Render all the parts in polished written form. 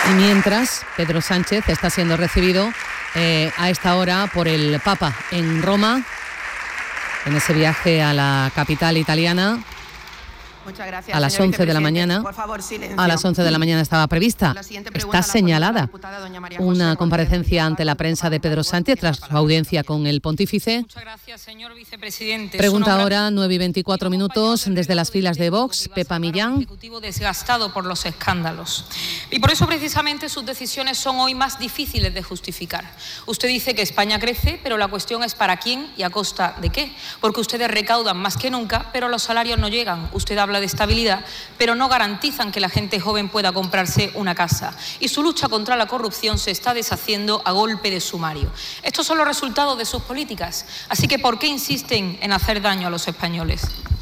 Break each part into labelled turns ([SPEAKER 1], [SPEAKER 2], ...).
[SPEAKER 1] Y mientras, Pedro Sánchez está siendo recibido a esta hora por el Papa en Roma, en ese viaje a la capital italiana.
[SPEAKER 2] Muchas gracias,
[SPEAKER 1] a las 11 de la mañana.
[SPEAKER 2] Por favor, silencio.
[SPEAKER 1] A las 11 de la mañana estaba prevista. Está señalada una comparecencia ante la prensa de Pedro Sánchez tras su audiencia con el pontífice.
[SPEAKER 3] Muchas gracias, señor vicepresidente.
[SPEAKER 1] Pregunta ahora, 9:24, desde las filas de Vox, Pepa Millán.
[SPEAKER 3] Ejecutivo desgastado por los escándalos. Y por eso precisamente sus decisiones son hoy más difíciles de justificar. Usted dice que España crece, pero la cuestión es para quién y a costa de qué. Porque ustedes recaudan más que nunca, pero los salarios no llegan. Usted habla de estabilidad, pero no garantizan que la gente joven pueda comprarse una casa. Y su lucha contra la corrupción se está deshaciendo a golpe de sumario. Estos son los resultados de sus políticas. Así que, ¿por qué insisten en hacer daño a los españoles?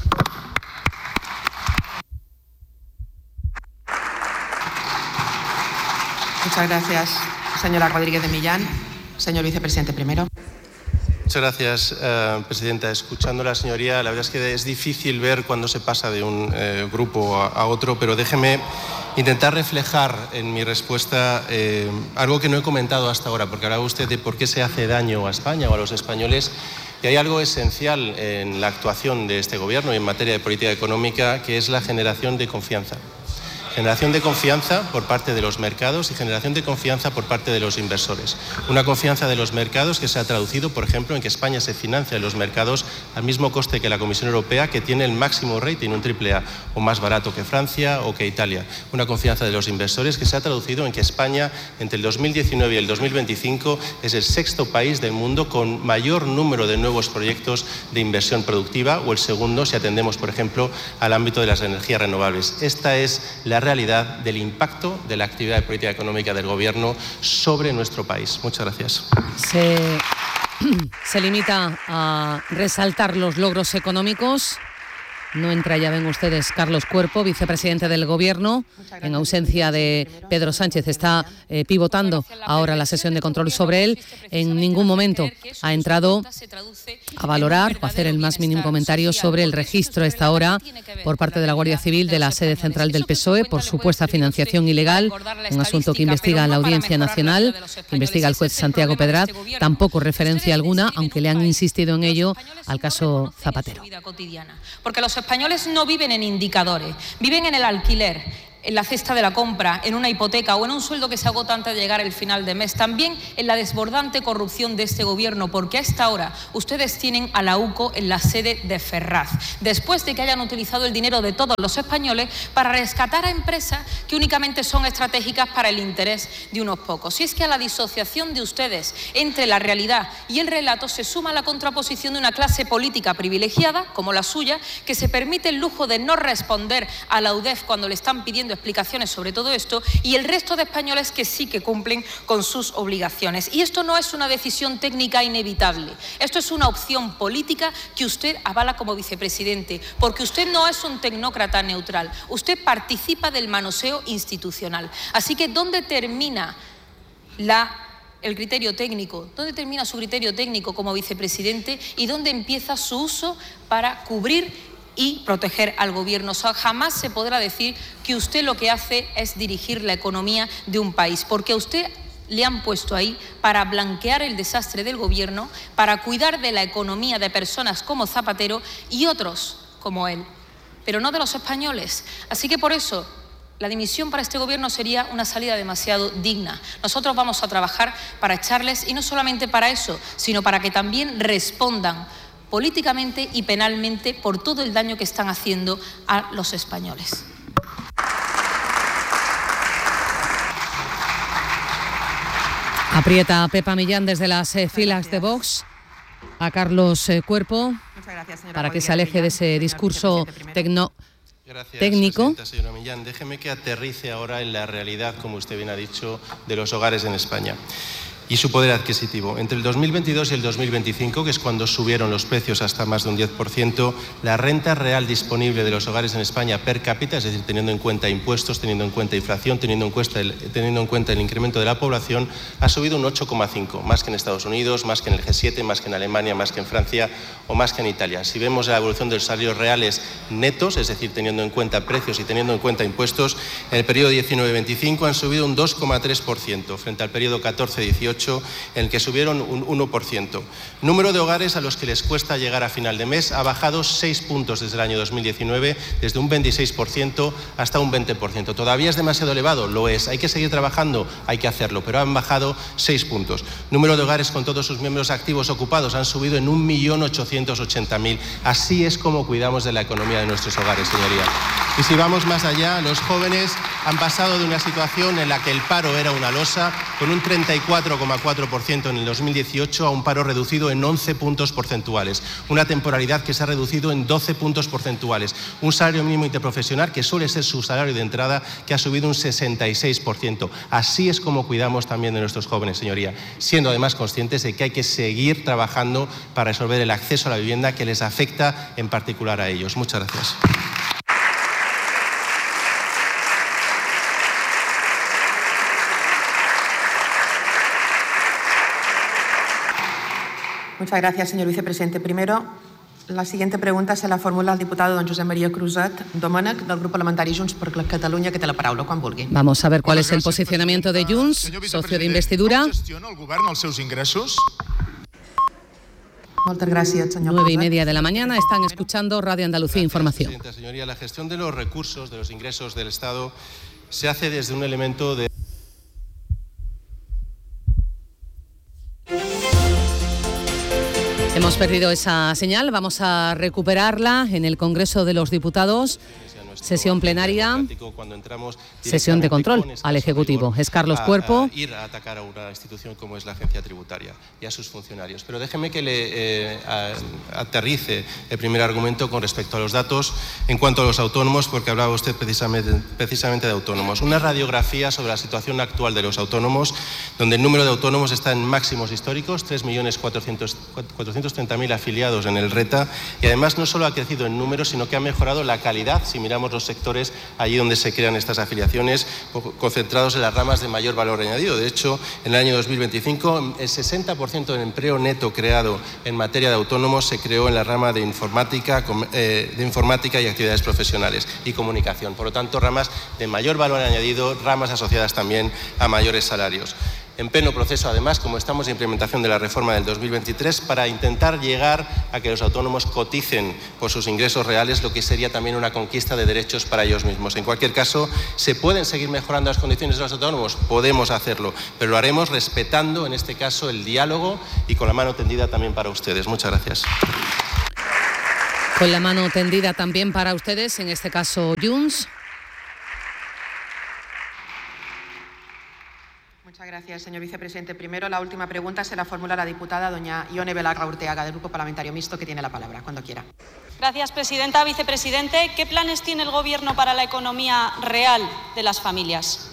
[SPEAKER 2] Muchas gracias, señora Rodríguez de Millán. Señor vicepresidente, primero.
[SPEAKER 4] Muchas gracias, presidenta. Escuchando a la señoría, la verdad es que es difícil ver cuándo se pasa de un grupo a otro, pero déjeme intentar reflejar en mi respuesta algo que no he comentado hasta ahora, porque hablaba usted de por qué se hace daño a España o a los españoles, y hay algo esencial en la actuación de este Gobierno y en materia de política económica, que es la generación de confianza. Generación de confianza por parte de los mercados y generación de confianza por parte de los inversores. Una confianza de los mercados que se ha traducido, por ejemplo, en que España se financia en los mercados al mismo coste que la Comisión Europea, que tiene el máximo rating, un AAA, o más barato que Francia o que Italia. Una confianza de los inversores que se ha traducido en que España, entre el 2019 y el 2025, es el sexto país del mundo con mayor número de nuevos proyectos de inversión productiva, o el segundo si atendemos, por ejemplo, al ámbito de las energías renovables. Esta es la realidad del impacto de la actividad de política económica del Gobierno sobre nuestro país. Muchas gracias.
[SPEAKER 1] Se limita a resaltar los logros económicos. No entra, ya ven ustedes, Carlos Cuerpo, vicepresidente del Gobierno, en ausencia de Pedro Sánchez. Está pivotando ahora la sesión de control sobre él. En ningún momento ha entrado a valorar o hacer el más mínimo comentario sobre el registro a esta hora por parte de la Guardia Civil de la sede central del PSOE por supuesta financiación ilegal, un asunto que investiga la Audiencia Nacional, que investiga el juez Santiago Pedraz. Tampoco referencia alguna, aunque le han insistido en ello, al caso Zapatero.
[SPEAKER 3] Porque los españoles no viven en indicadores, viven en el alquiler, en la cesta de la compra, en una hipoteca o en un sueldo que se agota antes de llegar el final de mes. También en la desbordante corrupción de este Gobierno, porque a esta hora ustedes tienen a la UCO en la sede de Ferraz, después de que hayan utilizado el dinero de todos los españoles para rescatar a empresas que únicamente son estratégicas para el interés de unos pocos. Y es que a la disociación de ustedes entre la realidad y el relato se suma la contraposición de una clase política privilegiada, como la suya, que se permite el lujo de no responder a la UDEF cuando le están pidiendo explicaciones sobre todo esto, y el resto de españoles que sí que cumplen con sus obligaciones. Y esto no es una decisión técnica inevitable, esto es una opción política que usted avala como vicepresidente, porque usted no es un tecnócrata neutral, usted participa del manoseo institucional. Así que, ¿dónde termina el criterio técnico? ¿Dónde termina su criterio técnico como vicepresidente y dónde empieza su uso para cubrir y proteger al Gobierno? O sea, jamás se podrá decir que usted lo que hace es dirigir la economía de un país, porque a usted le han puesto ahí para blanquear el desastre del Gobierno, para cuidar de la economía de personas como Zapatero y otros como él, pero no de los españoles. Así que por eso la dimisión para este Gobierno sería una salida demasiado digna. Nosotros vamos a trabajar para echarles, y no solamente para eso, sino para que también respondan políticamente y penalmente por todo el daño que están haciendo a los españoles.
[SPEAKER 1] Aprieta a Pepa Millán desde las filas de Vox a Carlos Cuerpo para que se aleje de ese discurso técnico.
[SPEAKER 4] Gracias, señora Millán. Déjeme que aterrice ahora en la realidad, como usted bien ha dicho, de los hogares en España. y su poder adquisitivo. Entre el 2022 y el 2025, que es cuando subieron los precios hasta más de un 10%, la renta real disponible de los hogares en España per cápita, es decir, teniendo en cuenta impuestos, teniendo en cuenta inflación, teniendo en cuenta el incremento de la población, ha subido un 8,5%, más que en Estados Unidos, más que en el G7, más que en Alemania, más que en Francia o más que en Italia. Si vemos la evolución de los salarios reales netos, es decir, teniendo en cuenta precios y teniendo en cuenta impuestos, en el periodo 19-25 han subido un 2,3% frente al periodo 14-18, en el que subieron un 1%. Número de hogares a los que les cuesta llegar a final de mes ha bajado 6 puntos desde el año 2019, desde un 26% hasta un 20%. ¿Todavía es demasiado elevado? Lo es. ¿Hay que seguir trabajando? Hay que hacerlo, pero han bajado 6 puntos. Número de hogares con todos sus miembros activos ocupados han subido en 1.880.000. Así es como cuidamos de la economía de nuestros hogares, señoría. Y si vamos más allá, los jóvenes han pasado de una situación en la que el paro era una losa, con un 34,4% en el 2018, a un paro reducido en 11 puntos porcentuales. Una temporalidad que se ha reducido en 12 puntos porcentuales. Un salario mínimo interprofesional, que suele ser su salario de entrada, que ha subido un 66%. Así es como cuidamos también de nuestros jóvenes, señoría, siendo además conscientes de que hay que seguir trabajando para resolver el acceso a la vivienda que les afecta en particular a ellos. Muchas gracias.
[SPEAKER 2] Muchas gracias, señor vicepresidente. Primero, la siguiente pregunta se la formula el diputado don Josep María Cruzat Domènech, del Grup Parlamentari Junts per Catalunya, que té la paraula quan vulgui.
[SPEAKER 1] Vamos a ver cuál es el posicionamiento de Junts, socio de investidura.
[SPEAKER 5] ¿Cómo gestiona el Govern els seus ingressos?
[SPEAKER 2] Moltes gràcies, senyor
[SPEAKER 1] 9:30 de la mañana, están escuchando Radio Andalucía Información.
[SPEAKER 4] Señoría, la gestión de los recursos, de los ingresos del Estado, se hace desde un elemento de...
[SPEAKER 1] Hemos perdido esa señal, vamos a recuperarla en el Congreso de los Diputados. Sesión plenaria, sesión de control al Ejecutivo. Es Carlos Cuerpo.
[SPEAKER 4] Ir a atacar a una institución como es la agencia tributaria y a sus funcionarios. Pero déjeme que le aterrice el primer argumento con respecto a los datos en cuanto a los autónomos, porque hablaba usted precisamente de autónomos. Una radiografía sobre la situación actual de los autónomos, donde el número de autónomos está en máximos históricos, 3.430.000 afiliados en el RETA, y además no solo ha crecido en número, sino que ha mejorado la calidad, si miramos los sectores allí donde se crean estas afiliaciones, concentrados en las ramas de mayor valor añadido. De hecho, en el año 2025, el 60% del empleo neto creado en materia de autónomos se creó en la rama de informática y actividades profesionales y comunicación. Por lo tanto, ramas de mayor valor añadido, ramas asociadas también a mayores salarios. En pleno proceso, además, como estamos de implementación de la reforma del 2023, para intentar llegar a que los autónomos coticen por sus ingresos reales, lo que sería también una conquista de derechos para ellos mismos. En cualquier caso, ¿se pueden seguir mejorando las condiciones de los autónomos? Podemos hacerlo, pero lo haremos respetando, en este caso, el diálogo y con la mano tendida también para ustedes. Muchas gracias.
[SPEAKER 1] Con la mano tendida también para ustedes, en este caso, Junts.
[SPEAKER 2] Muchas gracias, señor vicepresidente. Primero, la última pregunta se la formula la diputada doña Ione Belarra Urteaga, del Grupo Parlamentario Mixto, que tiene la palabra, cuando quiera.
[SPEAKER 6] Gracias, presidenta. Vicepresidente, ¿qué planes tiene el Gobierno para la economía real de las familias?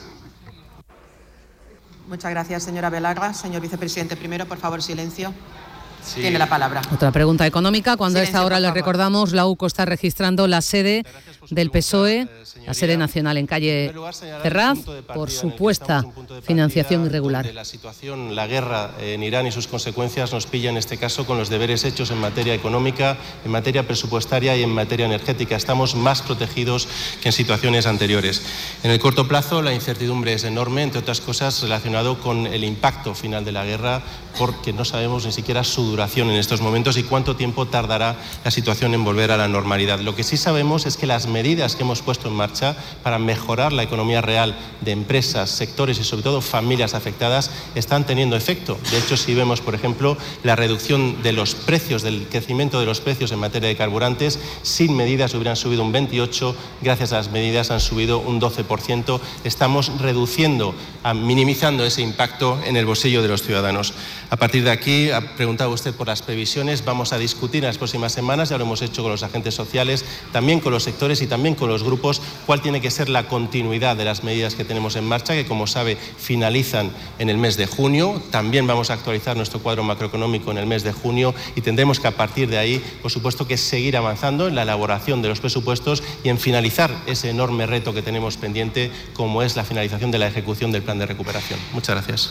[SPEAKER 2] Muchas gracias, señora Belarra. Señor vicepresidente, primero, por favor, silencio.
[SPEAKER 4] Sí.
[SPEAKER 2] Tiene la palabra.
[SPEAKER 1] Otra pregunta económica. Cuando a esta hora les recordamos, la UCO está registrando la sede del PSOE, la sede nacional en calle Ferraz, por supuesta financiación irregular.
[SPEAKER 4] La situación, la guerra en Irán y sus consecuencias nos pilla en este caso con los deberes hechos en materia económica, en materia presupuestaria y en materia energética. Estamos más protegidos que en situaciones anteriores. En el corto plazo la incertidumbre es enorme, entre otras cosas relacionado con el impacto final de la guerra, porque no sabemos ni siquiera su duración en estos momentos y cuánto tiempo tardará la situación en volver a la normalidad. Lo que sí sabemos es que las medidas que hemos puesto en marcha para mejorar la economía real de empresas, sectores y sobre todo familias afectadas están teniendo efecto. De hecho, si vemos, por ejemplo, la reducción de los precios, del crecimiento de los precios en materia de carburantes, sin medidas hubieran subido un 28%, gracias a las medidas han subido un 12%. Estamos reduciendo, minimizando ese impacto en el bolsillo de los ciudadanos. A partir de aquí, ha preguntado usted usted por las previsiones. Vamos a discutir en las próximas semanas, ya lo hemos hecho con los agentes sociales, también con los sectores y también con los grupos, cuál tiene que ser la continuidad de las medidas que tenemos en marcha, que como sabe finalizan en el mes de junio. También vamos a actualizar nuestro cuadro macroeconómico en el mes de junio y tendremos que a partir de ahí, por supuesto, que seguir avanzando en la elaboración de los presupuestos y en finalizar ese enorme reto que tenemos pendiente, como es la finalización de la ejecución del plan de recuperación. Muchas gracias.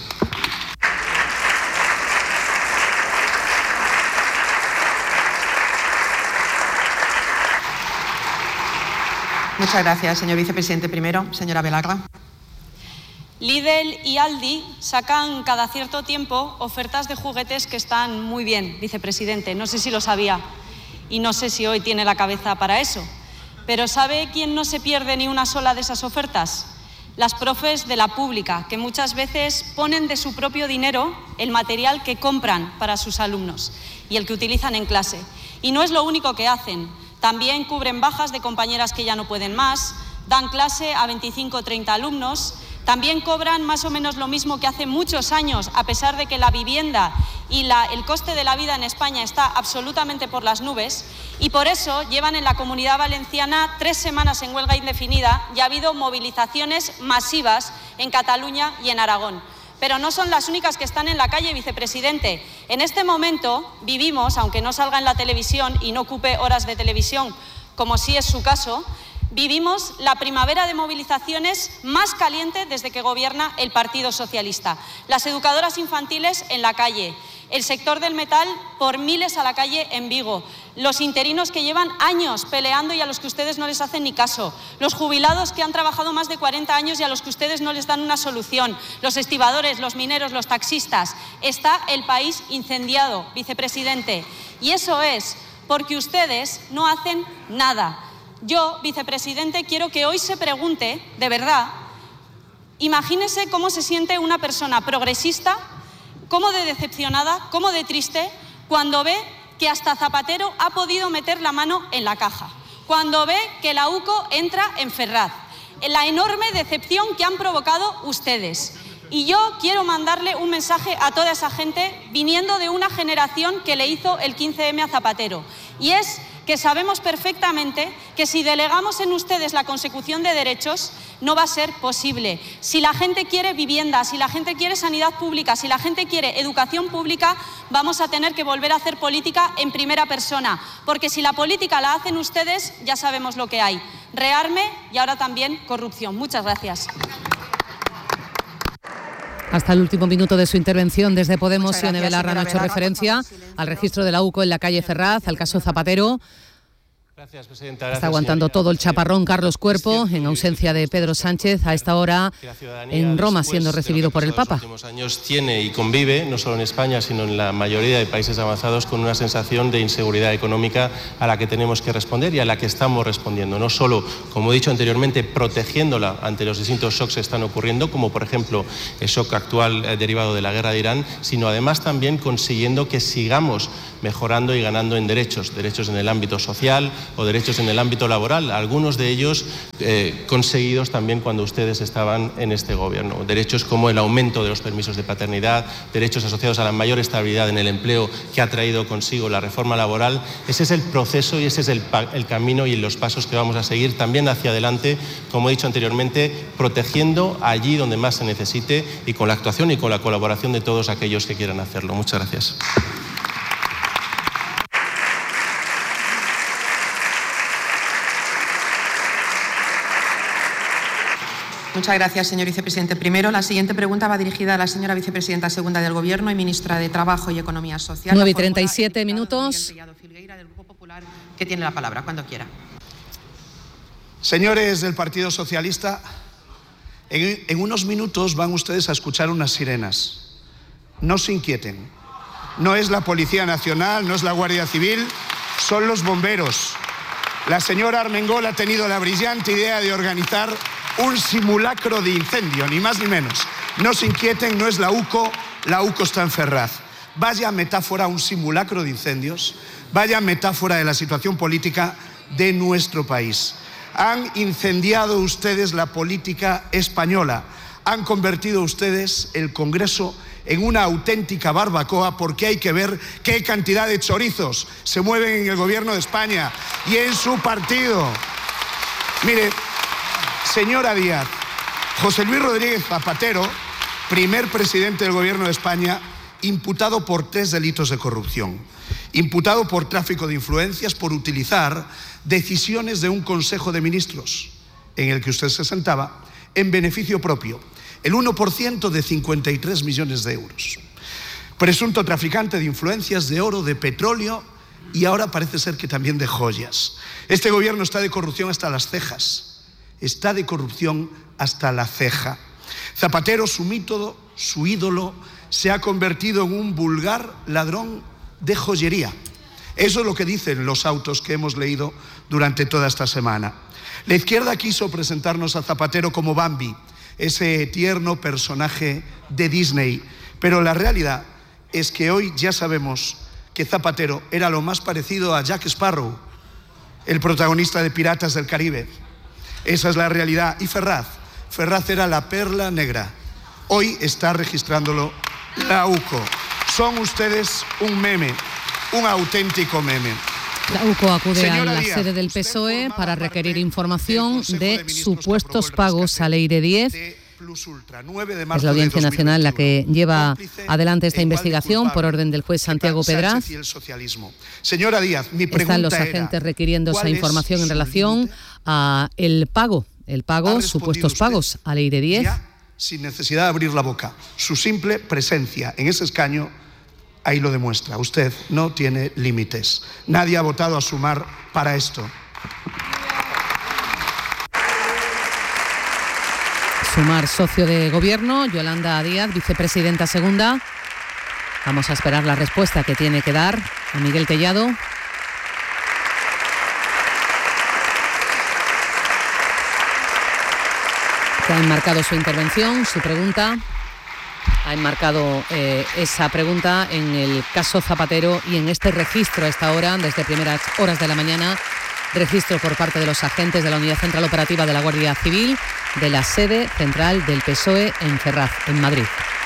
[SPEAKER 2] Muchas gracias, señor vicepresidente. Primero, señora Belarra.
[SPEAKER 6] Lidl y Aldi sacan cada cierto tiempo ofertas de juguetes que están muy bien, vicepresidente. No sé si lo sabía y no sé si hoy tiene la cabeza para eso. Pero ¿sabe quién no se pierde ni una sola de esas ofertas? Las profes de la pública, que muchas veces ponen de su propio dinero el material que compran para sus alumnos y el que utilizan en clase. Y no es lo único que hacen. También cubren bajas de compañeras que ya no pueden más, dan clase a 25 o 30 alumnos, también cobran más o menos lo mismo que hace muchos años, a pesar de que la vivienda y el coste de la vida en España está absolutamente por las nubes, y por eso llevan en la Comunidad Valenciana 3 semanas en huelga indefinida y ha habido movilizaciones masivas en Cataluña y en Aragón. Pero no son las únicas que están en la calle, vicepresidente. En este momento vivimos, aunque no salga en la televisión y no ocupe horas de televisión, como sí es su caso, vivimos la primavera de movilizaciones más caliente desde que gobierna el Partido Socialista. Las educadoras infantiles en la calle, el sector del metal por miles a la calle en Vigo, los interinos que llevan años peleando y a los que ustedes no les hacen ni caso, los jubilados que han trabajado más de 40 años y a los que ustedes no les dan una solución, los estibadores, los mineros, los taxistas. Está el país incendiado, vicepresidente, y eso es porque ustedes no hacen nada. Yo, vicepresidente, quiero que hoy se pregunte, de verdad, imagínese cómo se siente una persona progresista, cómo de decepcionada, cómo de triste, cuando ve que hasta Zapatero ha podido meter la mano en la caja, cuando ve que la UCO entra en Ferraz, en la enorme decepción que han provocado ustedes. Y yo quiero mandarle un mensaje a toda esa gente viniendo de una generación que le hizo el 15M a Zapatero, y es que sabemos perfectamente que si delegamos en ustedes la consecución de derechos, no va a ser posible. Si la gente quiere vivienda, si la gente quiere sanidad pública, si la gente quiere educación pública, vamos a tener que volver a hacer política en primera persona, porque si la política la hacen ustedes, ya sabemos lo que hay: rearme y ahora también corrupción. Muchas gracias.
[SPEAKER 1] Hasta el último minuto de su intervención desde Podemos, Ione Belarra ha hecho referencia al registro de la UCO en la calle Ferraz, al caso Zapatero.
[SPEAKER 4] Gracias, presidenta.
[SPEAKER 1] Está aguantando todo el chaparrón Carlos Cuerpo, en ausencia de Pedro Sánchez, a esta hora en Roma, siendo recibido por el Papa.
[SPEAKER 4] En los últimos años tiene y convive, no solo en España, sino en la mayoría de países avanzados, con una sensación de inseguridad económica a la que tenemos que responder y a la que estamos respondiendo. No solo, como he dicho anteriormente, protegiéndola ante los distintos shocks que están ocurriendo, como por ejemplo el shock actual derivado de la guerra de Irán, sino además también consiguiendo que sigamos mejorando y ganando en derechos en el ámbito social o derechos en el ámbito laboral, algunos de ellos conseguidos también cuando ustedes estaban en este gobierno. Derechos como el aumento de los permisos de paternidad, derechos asociados a la mayor estabilidad en el empleo que ha traído consigo la reforma laboral. Ese es el proceso y ese es el camino y los pasos que vamos a seguir también hacia adelante, como he dicho anteriormente, protegiendo allí donde más se necesite y con la actuación y con la colaboración de todos aquellos que quieran hacerlo. Muchas gracias.
[SPEAKER 2] Muchas gracias, señor vicepresidente. Primero, la siguiente pregunta va dirigida a la señora vicepresidenta segunda del Gobierno y ministra de Trabajo y Economía Social.
[SPEAKER 1] 9:37 minutos.
[SPEAKER 2] Del Grupo Popular, que tiene la palabra, cuando quiera.
[SPEAKER 7] Señores del Partido Socialista, en unos minutos van ustedes a escuchar unas sirenas. No se inquieten. No es la Policía Nacional, no es la Guardia Civil, son los bomberos. La señora Armengol ha tenido la brillante idea de organizar un simulacro de incendio, ni más ni menos. No se inquieten, no es la UCO está en Ferraz. Vaya metáfora, un simulacro de incendios, vaya metáfora de la situación política de nuestro país. Han incendiado ustedes la política española, Han convertido ustedes el Congreso en una auténtica barbacoa, porque hay que ver qué cantidad de chorizos se mueven en el gobierno de España y en su partido. Mire, señora Díaz, José Luis Rodríguez Zapatero, primer presidente del gobierno de España, imputado por 3 delitos de corrupción. Imputado por tráfico de influencias, por utilizar decisiones de un Consejo de Ministros en el que usted se sentaba en beneficio propio. El 1% de 53 millones de euros. Presunto traficante de influencias, de oro, de petróleo y ahora parece ser que también de joyas. Este gobierno está de corrupción hasta las cejas. Está de corrupción hasta la ceja. Zapatero, su mito, su ídolo, se ha convertido en un vulgar ladrón de joyería. Eso es lo que dicen los autos que hemos leído durante toda esta semana. La izquierda quiso presentarnos a Zapatero como Bambi, ese tierno personaje de Disney, pero la realidad es que hoy ya sabemos que Zapatero era lo más parecido a Jack Sparrow, el protagonista de Piratas del Caribe. Esa es la realidad. Y Ferraz era la perla negra. Hoy está registrándolo la UCO. Son ustedes un meme, un auténtico meme.
[SPEAKER 1] La UCO acude a la
[SPEAKER 7] Díaz,
[SPEAKER 1] sede del PSOE para requerir información de supuestos pagos a Leire 10. Es la Audiencia Nacional la que lleva adelante esta investigación por orden del juez Santiago Pedraz.
[SPEAKER 7] Señora Díaz, mi pregunta
[SPEAKER 1] Están los agentes requiriendo esa información en relación a el pago, supuestos pagos a Leire 10.
[SPEAKER 7] Sin necesidad de abrir la boca. Su simple presencia en ese escaño ahí lo demuestra. Usted no tiene límites. Nadie ha votado a Sumar para esto.
[SPEAKER 1] Sumar, socio de gobierno, Yolanda Díaz, vicepresidenta segunda. Vamos a esperar la respuesta que tiene que dar a Miguel Tellado. Que ha enmarcado su intervención, su pregunta. Ha enmarcado esa pregunta en el caso Zapatero y en este registro a esta hora, desde primeras horas de la mañana, registro por parte de los agentes de la Unidad Central Operativa de la Guardia Civil de la sede central del PSOE en Ferraz, en Madrid.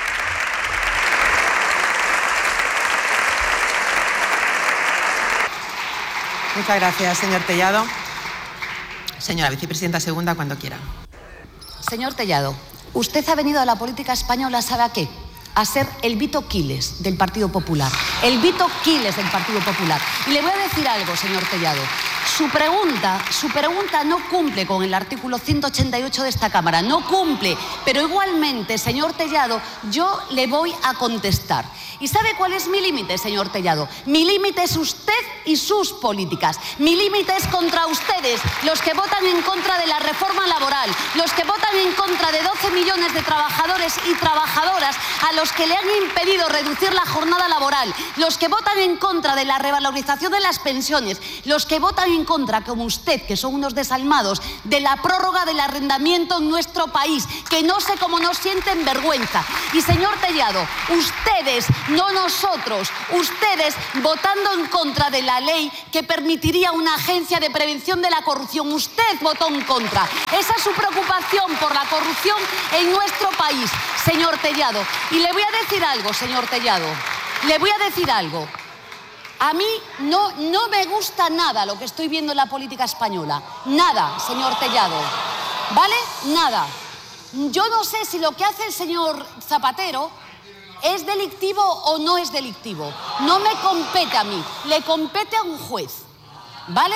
[SPEAKER 2] Muchas gracias, señor Tellado. Señora vicepresidenta segunda, cuando quiera.
[SPEAKER 8] Señor Tellado, usted ha venido a la política española, ¿sabe a qué? A ser el Vito Quiles del Partido Popular. El Vito Quiles del Partido Popular. Y le voy a decir algo, señor Tellado. Su pregunta no cumple con el artículo 188 de esta Cámara. No cumple. Pero igualmente, señor Tellado, yo le voy a contestar. ¿Y sabe cuál es mi límite, señor Tellado? Mi límite es usted y sus políticas. Mi límite es contra ustedes, los que votan en contra de la reforma laboral, los que votan en contra de 12 millones de trabajadores y trabajadoras a los que le han impedido reducir la jornada laboral, los que votan en contra de la revalorización de las pensiones, los que votan en contra, como usted, que son unos desalmados, de la prórroga del arrendamiento en nuestro país, que no sé cómo no sienten vergüenza. Y señor Tellado, ustedes, no nosotros, ustedes votando en contra de la ley que permitiría una agencia de prevención de la corrupción. Usted votó en contra. Esa es su preocupación por la corrupción en nuestro país, señor Tellado. Y le voy a decir algo, señor Tellado. Le voy a decir algo. A mí no me gusta nada lo que estoy viendo en la política española. Nada, señor Tellado. ¿Vale? Nada. Yo no sé si lo que hace el señor Zapatero ¿es delictivo o no es delictivo? No me compete a mí, le compete a un juez, ¿vale?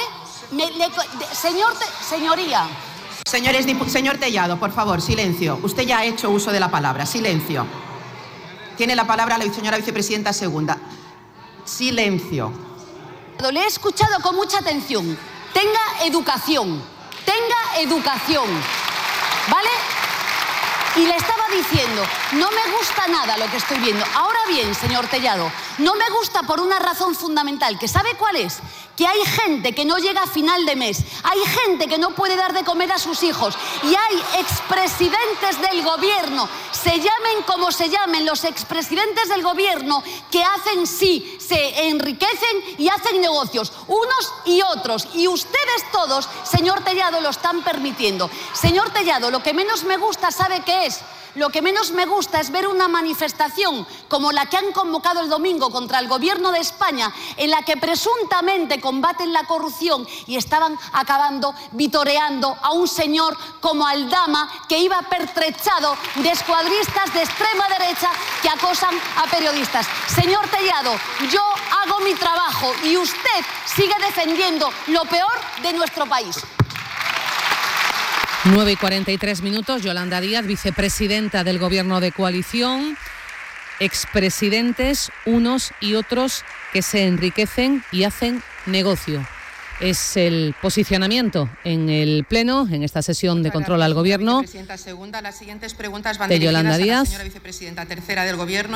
[SPEAKER 8] Señoría.
[SPEAKER 2] Señor Tellado, por favor, silencio. Usted ya ha hecho uso de la palabra. Silencio. Tiene la palabra la señora vicepresidenta segunda. Silencio.
[SPEAKER 8] Le he escuchado con mucha atención. Tenga educación, ¿vale? Y le estaba diciendo, no me gusta nada lo que estoy viendo. Ahora bien, señor Tellado, no me gusta por una razón fundamental, que ¿sabe cuál es? que hay gente que no llega a final de mes, hay gente que no puede dar de comer a sus hijos y hay expresidentes del gobierno, se llamen como se llamen, los expresidentes del gobierno que hacen sí, se enriquecen y hacen negocios, unos y otros, y ustedes todos, señor Tellado, lo están permitiendo. Señor Tellado, lo que menos me gusta, ¿sabe qué es? Lo que menos me gusta es ver una manifestación como la que han convocado el domingo contra el Gobierno de España, en la que presuntamente combaten la corrupción y estaban acabando vitoreando a un señor como Aldama, que iba pertrechado de escuadristas de extrema derecha que acosan a periodistas. Señor Tellado, yo hago mi trabajo y usted sigue defendiendo lo peor de nuestro país.
[SPEAKER 1] 9:43, Yolanda Díaz, vicepresidenta del Gobierno de coalición. Expresidentes, unos y otros, que se enriquecen y hacen negocio. Es el posicionamiento en el Pleno, en esta sesión de control al Gobierno.
[SPEAKER 2] Segunda, las siguientes preguntas van
[SPEAKER 1] de Yolanda Díaz.
[SPEAKER 2] A la señora vicepresidenta tercera del Gobierno.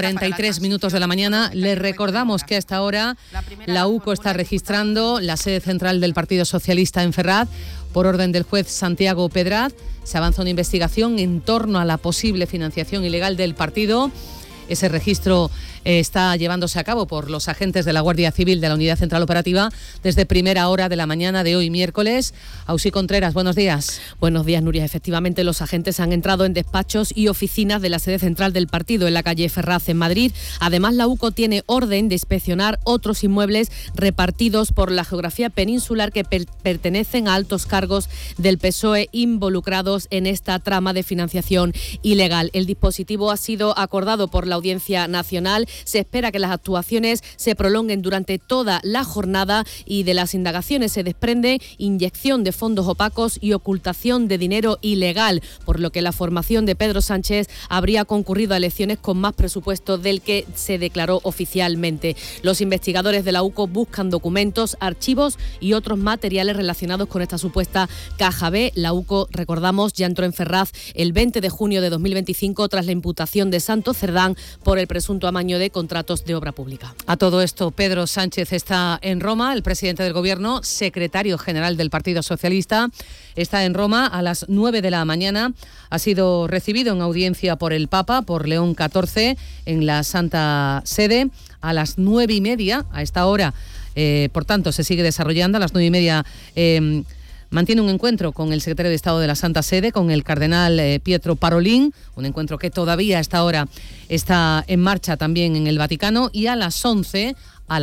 [SPEAKER 1] 9:43 de la mañana. Les recordamos que a esta hora la UCO está registrando la sede central del Partido Socialista en Ferraz. Por orden del juez Santiago Pedraz, se avanza una investigación en torno a la posible financiación ilegal del partido. Ese registro está llevándose a cabo por los agentes de la Guardia Civil de la Unidad Central Operativa desde primera hora de la mañana de hoy miércoles. Auxi Contreras, buenos días.
[SPEAKER 9] Buenos días, Nuria. Efectivamente, los agentes han entrado en despachos y oficinas de la sede central del partido en la calle Ferraz, en Madrid. Además, la UCO tiene orden de inspeccionar otros inmuebles repartidos por la geografía peninsular que pertenecen a altos cargos del PSOE involucrados en esta trama de financiación ilegal. El dispositivo ha sido acordado por la Audiencia Nacional. Se espera que las actuaciones se prolonguen durante toda la jornada y de las indagaciones se desprende inyección de fondos opacos y ocultación de dinero ilegal, por lo que la formación de Pedro Sánchez habría concurrido a elecciones con más presupuesto del que se declaró oficialmente. Los investigadores de la UCO buscan documentos, archivos y otros materiales relacionados con esta supuesta caja B. La UCO, recordamos, ya entró en Ferraz el 20 de junio de 2025 tras la imputación de Santos Cerdán por el presunto amaño de contratos de obra pública.
[SPEAKER 1] A todo esto, Pedro Sánchez está en Roma, el presidente del Gobierno, secretario general del Partido Socialista, está en Roma a las 9 de la mañana. Ha sido recibido en audiencia por el Papa, por León XIV, en la Santa Sede. A las 9:30, a esta hora, por tanto, se sigue desarrollando. A las 9:30 mantiene un encuentro con el secretario de Estado de la Santa Sede, con el cardenal Pietro Parolin, un encuentro que todavía a esta hora está en marcha también en el Vaticano, y a las 11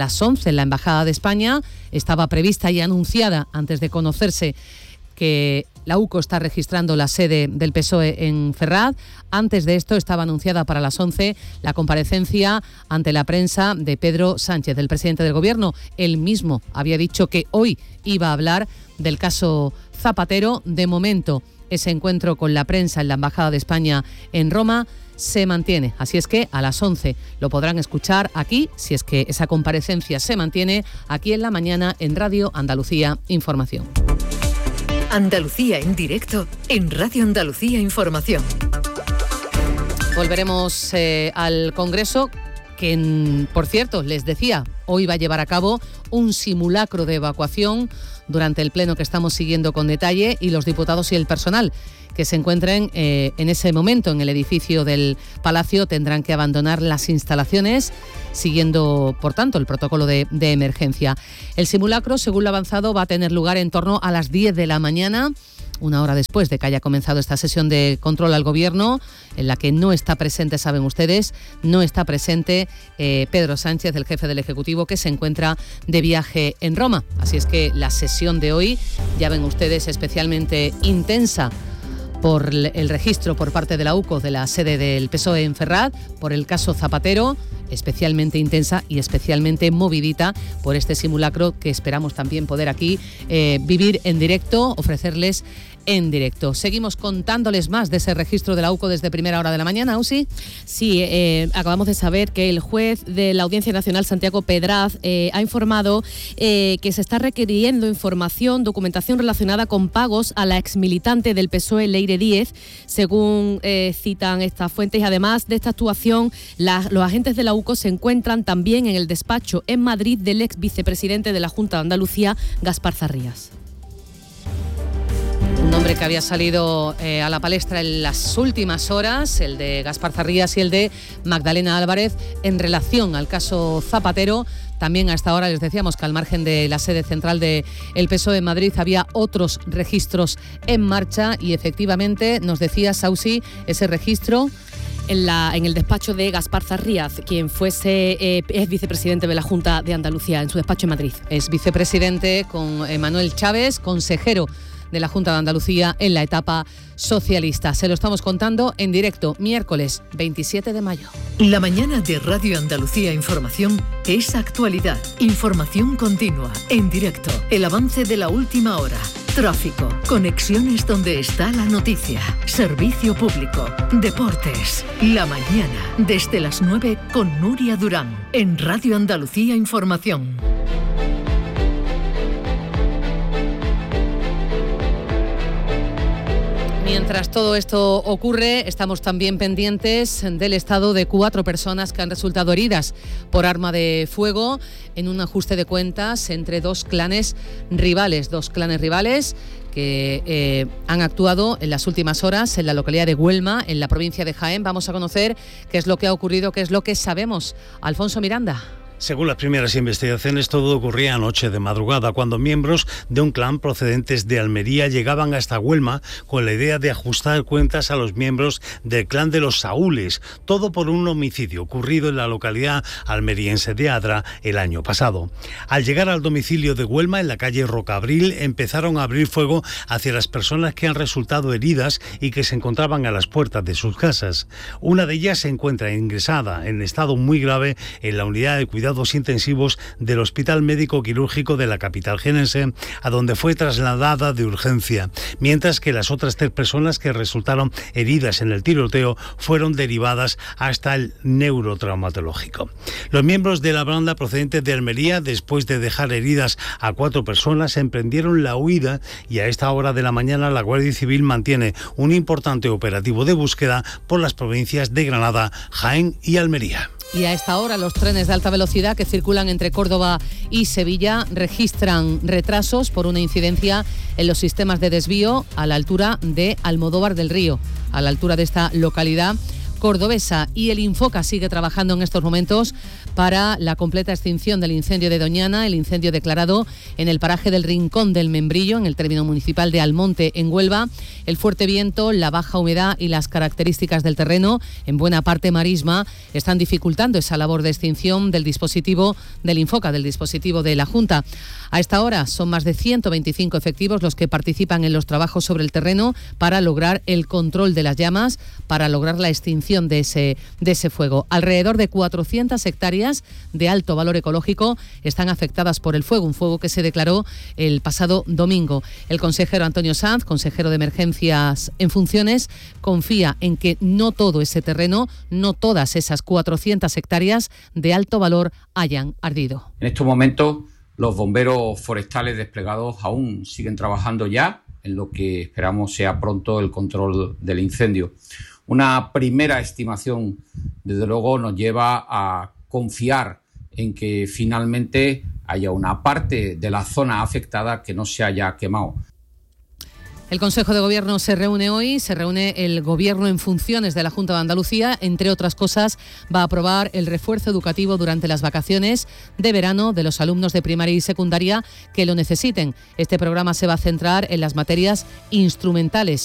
[SPEAKER 1] en la Embajada de España estaba prevista y anunciada, antes de conocerse que la UCO está registrando la sede del PSOE en Ferraz. Antes de esto estaba anunciada para las 11 la comparecencia ante la prensa de Pedro Sánchez, del presidente del Gobierno. Él mismo había dicho que hoy iba a hablar del caso Zapatero. De momento, ese encuentro con la prensa en la Embajada de España en Roma se mantiene. Así es que a las 11 lo podrán escuchar aquí, si es que esa comparecencia se mantiene, aquí en la mañana en Radio Andalucía Información.
[SPEAKER 10] Andalucía en directo en Radio Andalucía Información.
[SPEAKER 1] Volveremos al Congreso, que, por cierto, les decía, hoy va a llevar a cabo un simulacro de evacuación durante el pleno que estamos siguiendo con detalle, y los diputados y el personal que se encuentren en ese momento en el edificio del Palacio tendrán que abandonar las instalaciones, siguiendo, por tanto, el protocolo de emergencia. El simulacro, según lo avanzado, va a tener lugar en torno a las 10 de la mañana, una hora después de que haya comenzado esta sesión de control al Gobierno, en la que no está presente, saben ustedes, no está presente Pedro Sánchez, el jefe del Ejecutivo, que se encuentra de viaje en Roma. Así es que la sesión de hoy, ya ven ustedes, especialmente intensa por el registro por parte de la UCO de la sede del PSOE en Ferraz, por el caso Zapatero, especialmente intensa y especialmente movidita por este simulacro que esperamos también poder aquí vivir en directo, ofrecerles en directo. Seguimos contándoles más de ese registro de la UCO desde primera hora de la mañana, Ausi.
[SPEAKER 9] Sí, acabamos de saber que el juez de la Audiencia Nacional, Santiago Pedraz, ha informado que se está requiriendo información, documentación relacionada con pagos a la exmilitante del PSOE, Leire Díez, según citan estas fuentes. Y además de esta actuación, los agentes de la UCO se encuentran también en el despacho en Madrid del ex vicepresidente de la Junta de Andalucía, Gaspar Zarrías.
[SPEAKER 1] Un nombre que había salido a la palestra en las últimas horas, el de Gaspar Zarrías y el de Magdalena Álvarez, en relación al caso Zapatero. También a esta hora les decíamos que al margen de la sede central del PSOE en Madrid había otros registros en marcha y efectivamente, nos decía Sausi, ese registro en el despacho de Gaspar Zarrías, quien es vicepresidente de la Junta de Andalucía, en su despacho en Madrid. Es vicepresidente con Manuel Chávez, consejero de la Junta de Andalucía en la etapa socialista. Se lo estamos contando en directo, miércoles 27 de mayo.
[SPEAKER 10] La mañana de Radio Andalucía Información es actualidad, información continua, en directo, el avance de la última hora, tráfico, conexiones donde está la noticia, servicio público, deportes. La mañana, desde las 9 con Nuria Durán, en Radio Andalucía Información.
[SPEAKER 1] Mientras todo esto ocurre, estamos también pendientes del estado de 4 personas que han resultado heridas por arma de fuego en un ajuste de cuentas entre dos clanes rivales que han actuado en las últimas horas en la localidad de Huelma, en la provincia de Jaén. Vamos a conocer qué es lo que ha ocurrido, qué es lo que sabemos. Alfonso Miranda.
[SPEAKER 11] Según las primeras investigaciones, todo ocurría anoche de madrugada, cuando miembros de un clan procedentes de Almería llegaban hasta Huelma con la idea de ajustar cuentas a los miembros del clan de los Saúles, todo por un homicidio ocurrido en la localidad almeriense de Adra el año pasado. Al llegar al domicilio de Huelma, en la calle Rocabril, empezaron a abrir fuego hacia las personas que han resultado heridas y que se encontraban a las puertas de sus casas. Una de ellas se encuentra ingresada en estado muy grave en la unidad de cuidados intensivos del Hospital Médico Quirúrgico de la capital jienense, a donde fue trasladada de urgencia, mientras que las otras 3 personas que resultaron heridas en el tiroteo fueron derivadas hasta el neurotraumatológico. Los miembros de la banda procedentes de Almería, después de dejar heridas a 4 personas, emprendieron la huida y a esta hora de la mañana la Guardia Civil mantiene un importante operativo de búsqueda por las provincias de Granada, Jaén y Almería.
[SPEAKER 1] Y a esta hora los trenes de alta velocidad que circulan entre Córdoba y Sevilla registran retrasos por una incidencia en los sistemas de desvío a la altura de Almodóvar del Río, a la altura de esta localidad cordobesa. Y el Infoca sigue trabajando en estos momentos para la completa extinción del incendio de Doñana, el incendio declarado en el paraje del Rincón del Membrillo, en el término municipal de Almonte, en Huelva. El fuerte viento, la baja humedad y las características del terreno, en buena parte marisma, están dificultando esa labor de extinción del dispositivo del Infoca, del dispositivo de la Junta. A esta hora son más de 125 efectivos los que participan en los trabajos sobre el terreno para lograr el control de las llamas, para lograr la extinción de ese fuego. Alrededor de 400 hectáreas de alto valor ecológico están afectadas por el fuego, un fuego que se declaró el pasado domingo. El consejero Antonio Sanz, consejero de Emergencias en funciones, confía en que no todo ese terreno, no todas esas 400 hectáreas de alto valor hayan ardido.
[SPEAKER 12] En estos momentos, los bomberos forestales desplegados aún siguen trabajando ya en lo que esperamos sea pronto el control del incendio. Una primera estimación, desde luego, nos lleva a confiar en que finalmente haya una parte de la zona afectada que no se haya quemado.
[SPEAKER 1] El Consejo de Gobierno se reúne hoy, se reúne el Gobierno en funciones de la Junta de Andalucía. Entre otras cosas, va a aprobar el refuerzo educativo durante las vacaciones de verano de los alumnos de primaria y secundaria que lo necesiten. Este programa se va a centrar en las materias instrumentales